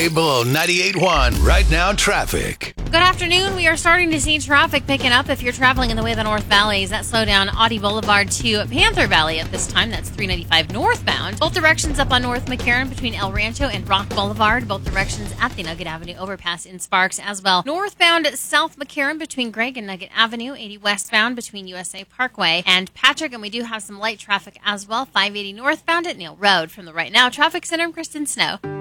Below 98.1 right now traffic. Good afternoon. We are starting to see traffic picking up if you're traveling in the way of the North Valleys. That slow down Audie Boulevard to Panther Valley at this time. That's 395 northbound. Both directions up on North McCarran between El Rancho and Rock Boulevard. Both directions at the Nugget Avenue overpass in Sparks as well. Northbound South McCarran between Gregg and Nugget Avenue. 80 westbound between USA Parkway and Patrick. And we do have some light traffic as well. 580 northbound at Neal Road. From the Right Now Traffic Center, I'm Kristen Snow.